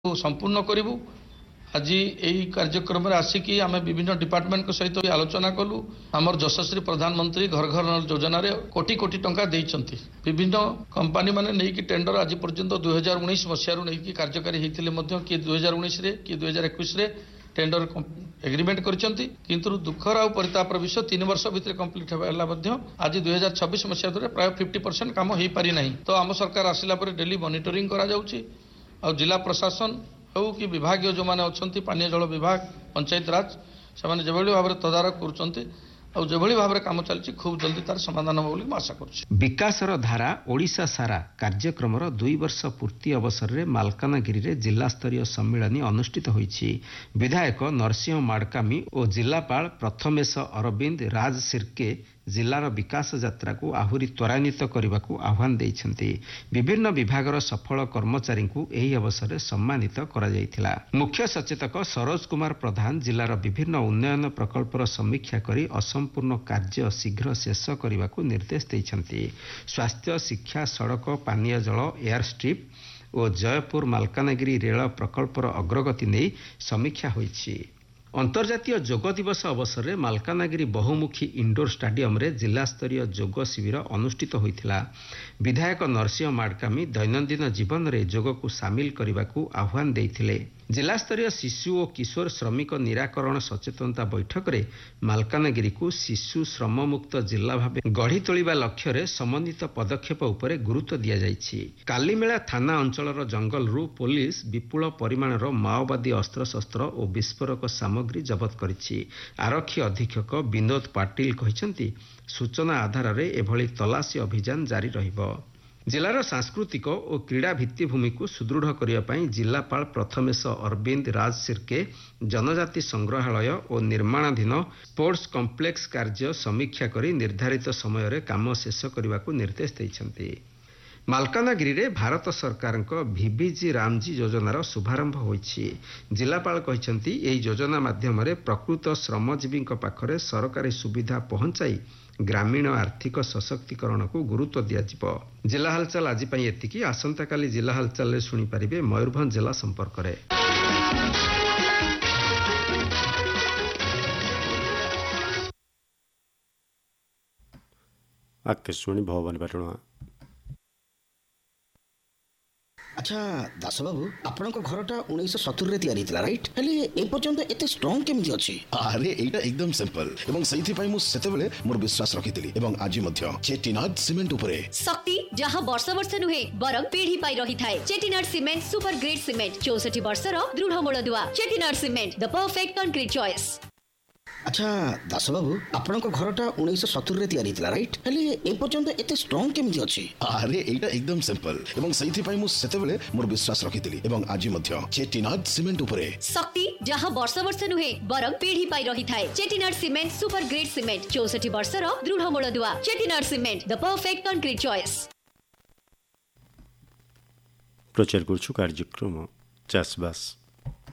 संपूर्ण करूँ। आज यही कार्यक्रम आसिकी आम विभिन्न डिपार्टमेंट सहित आलोचना कलु। आमर यशस्वी प्रधानमंत्री घर घर नल योजना कोटी कोटी टंका देइचंती। विभिन्न कंपनी माने नहीं टेंडर आज पर्यंत 2019 मसीह नहीं कार्यकारी होते किए 2019 किए 2021 टेंडर एग्रीमेंट करछंती। किंतु दुखर आ परितापर विषय 3 वर्ष भितर कंप्लीट होला आज 2026 मसीह प्राय 50% काम हो पारि नाही। तो आम सरकार आसिला पर डेली मॉनिटरिंग करा जाउची और जिला प्रशासन हो कि विभाग जो मैंने अच्छा पानीय जल विभाग पंचायत राज से जो भाव में तदारख कर जो भाव में काम चलती खूब जल्दी तार समाधान हो बोली आशा कर। विकासर धारा ओडिशा सारा कार्यक्रम 2 वर्ष पूर्ति अवसर में मालकानगिरी रे जिला स्तरीय सम्मेलन अनुष्ठित होईछि। विधायक नरसिंह माडकामी और जिलापाल प्रथमेश अरविंद राज सिरके जिलार विकास यात्रा को आहुरी त्वरान्वित करने को आह्वान देइछन्ति। विभिन्न विभागर सफल कर्मचारी को एही अवसर में सम्मानित करा जायथिला। मुख्य सचेतक सरोज कुमार प्रधान जिलार विभिन्न उन्नयन प्रकल्पर समीक्षा करी असंपूर्ण कार्य शीघ्र शेष करने को निर्देश देइछन्ति। स्वास्थ्य शिक्षा सड़क पानीय जल एयर स्ट्रिप और जयपुर मालकानगिरी रेल प्रकल्पर अग्रगति नहीं समीक्षा होईछि। अंतर्जातीय योग दिवस अवसर में मालकानगिरी बहुमुखी इंडोर स्टाडियम रे जिला स्तरीय योग शिविर अनुष्ठित होइथिला। विधायक नरसिंह माडकामी दैनंदिन जीवन रे योग को सामिल करने को आह्वान देइथिले। जिला स्तरीय शिशु और किशोर श्रमिक निराकरण सचेतनता बैठक रे मालकानगिरी को शिशु श्रम मुक्त जिला भावे गढ़ी तोलिबा लक्ष्य रे समन्वित पदक्षेप उपरे गुरुत्व दिया जाइछि। कालीमेला थाना अंचलर जंगल रु पुलिस विपुल परिमाणर माओवादी अस्त्रशस्त्र और विस्फोरक सामग्री जबत करिछि। आरक्षी अधीक्षक विनोद पाटिल कहिसंति सूचना आधार रे एभली तलाशी अभियान जारी रहिबो। जिलार सांस्कृतिक और क्रीड़ा भित्तिभूमि को सुदृढ़ करने जिलापाल प्रथमेश अरविंद राज सिरके जनजाति संग्रहालय और निर्माणाधीन स्पोर्ट्स कॉम्प्लेक्स कार्य समीक्षा करी निर्धारित समय रे काम शेष करने को निर्देश देइछन्ति। मालकानगिरी रे भारत सरकार VBG रामजी योजनार शुभारंभ होईछि। जिलापाल कहिसंति एही योजना माध्यम रे प्रकृत श्रमजीवी पाखरे सरकारी सुविधा पहुंचाई ग्रामीण आर्थिक सशक्तिकरण को गुरुत्व दियाजिबो। जिला हालचाल आज पई एतिकी। आसंता काली जिला हालचाल रे सुनी पारिबे मयूरभंज जिला संपर्क रे। आकाशवाणी भवन पाटण। अच्छा दास बाबू आपण घरटा 1970 तैयारी थिला राइट हेले ए पर्यंत एते स्ट्रांग केमिति अछि? अरे एटा एकदम सिंपल एवं सही पई मु सेतेबेले मोर विश्वास रखितिली एवं आज मध्य चेटिनाड सीमेंट उपरे शक्ति जहां वर्ष वर्ष नुहे बरम पीढ़ी पाई रही थाए। Chettinad cement super grade cement 64 वर्षर दृढ़ मूलदुआ। Chettinad cement the perfect concrete choice. अच्छा दास बाबू आपण घरटा 1970 तैयारी थिला राइट हेले ए पर्यंत एते स्ट्रांग केमिति अछि? अरे एटा एकदम सिंपल एवं सही पई मु सेतेबेले मोर विश्वास रखितिली एवं आज मध्य चेटिनाड सीमेंट उपरे शक्ति जहां वर्ष वर्ष नुहे बरम पीढ़ी पाई रही थाए। Chettinad cement super grade cement 64 वर्षर दृढ़ मूलदुआ। Chettinad cement the perfect concrete choice. प्रचार करछु कार्यक्रम चाषबास।